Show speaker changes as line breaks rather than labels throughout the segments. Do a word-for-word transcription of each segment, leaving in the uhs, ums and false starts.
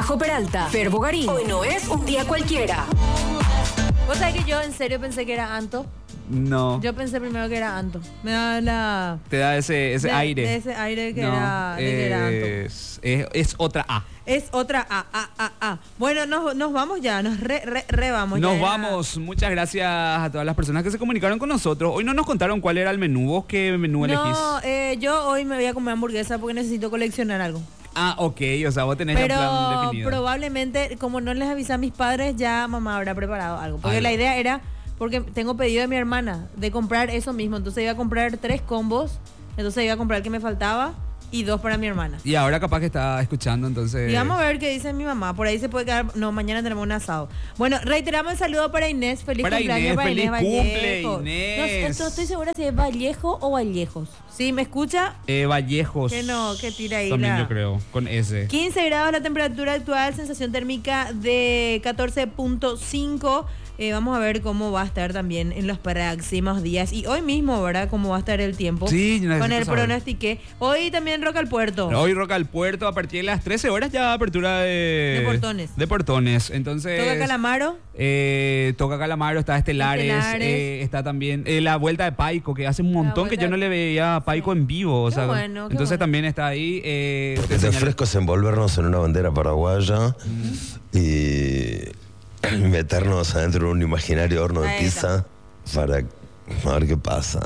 Majo Peralta, Fer Bogarín. Hoy no es un día cualquiera.
¿Vos sabés que yo en serio pensé que era Anto?
No.
Yo pensé primero que era Anto. Me da la...
Te da ese, ese
de,
aire.
De ese aire que,
no,
era, de que era Anto.
Es, es, es otra A.
Es otra A, A, A, A. Bueno, nos, nos vamos ya, nos re, re, re vamos.
Nos
ya
vamos. Era... Muchas gracias a todas las personas que se comunicaron con nosotros. Hoy no nos contaron cuál era el menú. ¿Vos qué menú elegís?
No, eh, yo hoy me voy a comer hamburguesa porque necesito coleccionar algo.
Ah, ok, o sea, vos tenés
Pero
el plan definido.
Pero probablemente, como no les avisé a mis padres, ya mamá habrá preparado algo. Porque
algo.
La idea era, porque tengo pedido de mi hermana de comprar eso mismo. Entonces iba a comprar tres combos. Entonces iba a comprar el que me faltaba y dos para mi hermana.
Y ahora capaz que está escuchando, entonces...
Y vamos a ver qué dice mi mamá. Por ahí se puede quedar... No, mañana tenemos un asado. Bueno, reiteramos el saludo para Inés. Feliz
para
cumpleaños
Inés,
para
feliz
Inés
cumple,
Vallejo.
Inés.
No, no estoy segura si es Vallejo o Vallejos. ¿Sí? ¿Me escucha?
Eh, Vallejos.
Que no, que tira ahí
También
la...
yo creo, con S.
quince grados la temperatura actual, sensación térmica de catorce punto cinco. Eh, vamos a ver cómo va a estar también en los próximos días. Y hoy mismo, ¿verdad? Cómo va a estar el tiempo.
Sí,
con el
saber.
pronostiqué. Hoy también Roca al Puerto.
Hoy Roca al Puerto, a partir de las trece horas ya apertura de...
De portones.
De portones, entonces...
Toca Calamaro.
Eh, toca Calamaro, está Estelares,
Estelares.
Eh, está también eh, la vuelta de Paico, que hace un montón que yo no le veía a Paico
sí.
en vivo. O
qué
sea,
bueno, qué
entonces
bueno.
también está ahí. Eh,
Te
señal...
ofrezco es envolvernos en una bandera paraguaya mm. y meternos adentro de un imaginario horno de
Ahí
pizza para ver qué pasa.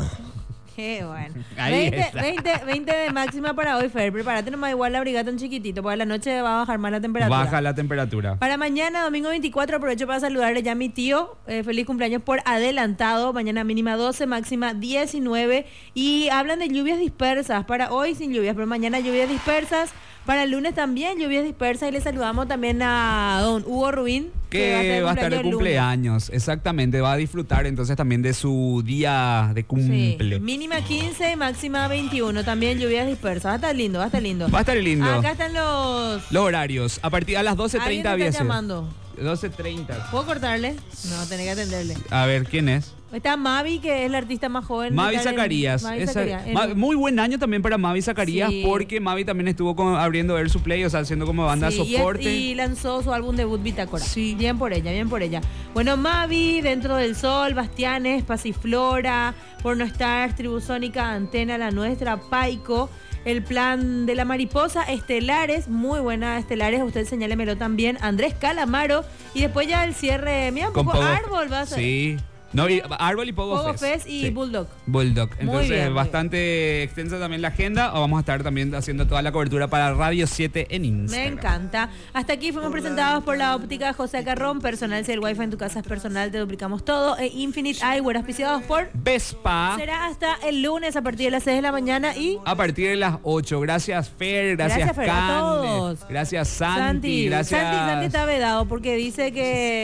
Qué bueno.
Ahí
veinte,
está.
veinte, veinte de máxima para hoy, Fer. Prepárate nomás igual la brigada tan chiquitito, porque a la noche va a bajar más la temperatura.
Baja la temperatura.
Para mañana, domingo veinticuatro, aprovecho para saludarle ya a mi tío. Eh, feliz cumpleaños por adelantado. Mañana mínima doce, máxima diecinueve. Y hablan de lluvias dispersas. Para hoy sin lluvias, pero mañana lluvias dispersas. Para el lunes también lluvias dispersas. Y le saludamos también a don Hugo Rubín.
Que va a estar de cumpleaños, exactamente, va a disfrutar entonces también de su día de cumple.
Sí. Mínima quince, máxima veintiuno, también lluvias dispersas, va a estar lindo, va a estar lindo.
Va a estar lindo.
Acá están los...
Los horarios, a partir de las doce treinta
¿Alguien
había
te está
sido.
llamando?
doce treinta.
¿Puedo cortarle? No, tenés que atenderle.
A ver, ¿quién es?
Está Mavi, que es la artista más joven.
Mavi
Está en-
Zacarías.
Mavi
Esa-
Zacarías. En-
Ma- muy buen año también para Mavi Zacarías,
Sí.
porque Mavi también estuvo con- abriendo Air Supply, o sea, haciendo como banda
Sí, y-
soporte.
Y, lanzó su álbum debut Bitácora.
Sí.
Bien por ella, bien por ella. Bueno, Mavi, Dentro del Sol, Bastianes, Pasiflora, Porno Stars, Tribusónica, Antena, La Nuestra, Paico, El Plan de la Mariposa, Estelares, muy buena Estelares, usted señálemelo también, Andrés Calamaro, y después ya el cierre, mira, un
Con
poco
Pogo-
Árbol va a ser.
Sí. No, y Árbol y Pogo,
Pogo
Fest.
Fest y
Sí.
Bulldog.
Bulldog.
Muy
Entonces,
bien, muy
bastante extensa también la agenda. Vamos a estar también haciendo toda la cobertura para Radio siete en
Me
Instagram.
encanta. Hasta aquí fuimos presentados por la óptica José Carrón, personal, si el wifi en tu casa es personal, te duplicamos todo, e Infinite Eyewear, auspiciados por...
Vespa.
Será hasta el lunes a partir de las seis de la mañana y...
A partir de las ocho. Gracias, Fer. Gracias,
Gracias, Fer, a
Cande.
todos.
Gracias, Santi. Gracias.
Santi, Santi está vedado porque dice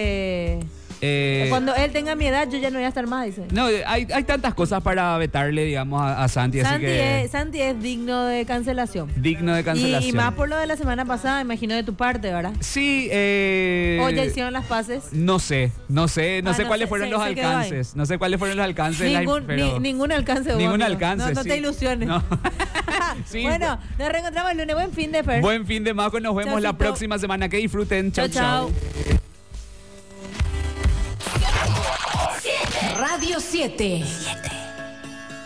que
Eh,
cuando él tenga mi edad yo ya no voy a estar más, dice.
No, hay, hay tantas cosas para vetarle, digamos, a, a Santi, así
Santi,
que
es, Santi es digno de cancelación.
digno de
Y,
cancelación.
y más por lo de la semana pasada, imagino de tu parte, ¿verdad?
Sí, eh...
O ya hicieron las paces.
No sé, no sé, no
Ah,
sé
no
cuáles
sé,
fueron
se-
los
se quedó ahí.
alcances. No sé cuáles fueron los alcances. la-
Ningún,
pero-
ni- ningún alcance. vos,
Ningún
amigo.
alcance.
No, no
sí.
te ilusiones.
No. Sí,
bueno, nos reencontramos el lunes. Buen fin de Fer.
Buen fin de Majo, nos vemos la
Chaucito.
próxima semana. Que disfruten. Chau,
Chau,
chau.
chau.
Radio siete.